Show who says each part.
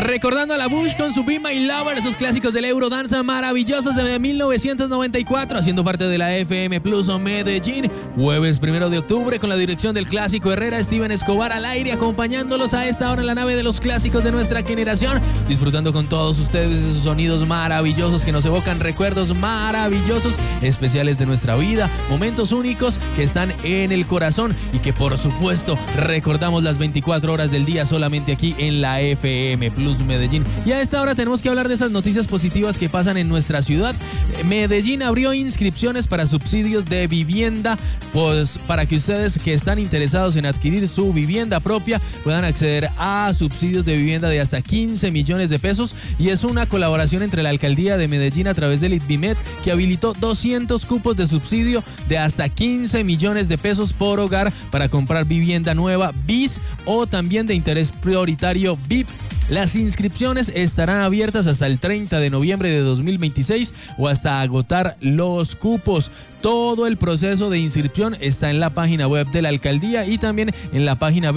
Speaker 1: Recordando a la Bush con su Be My Lover, esos clásicos del Eurodance maravillosos de 1994, haciendo parte de la FM Plus o Medellín. Jueves 1 de octubre, con la dirección del clásico Herrera, Steven Escobar al aire, acompañándolos a esta hora en la nave de los clásicos de nuestra generación, disfrutando con todos ustedes esos sonidos maravillosos que nos evocan recuerdos maravillosos, especiales de nuestra vida, momentos únicos que están en el corazón y que por supuesto recordamos las 24 horas del día solamente aquí en la FM Plus Medellín. Y a esta hora tenemos que hablar de esas noticias positivas que pasan en nuestra ciudad. Medellín abrió inscripciones para subsidios de vivienda, pues para que ustedes que están interesados en adquirir su vivienda propia puedan acceder a subsidios de vivienda de hasta 15 millones de pesos, y es una colaboración entre la alcaldía de Medellín a través del IDVIMED, que habilitó 200 cupos de subsidio de hasta 15 millones de pesos por hogar para comprar vivienda nueva BIS o también de interés prioritario BIP. Las inscripciones estarán abiertas hasta el 30 de noviembre de 2026 o hasta agotar los cupos. Todo el proceso de inscripción está en la página web de la alcaldía y también en la página web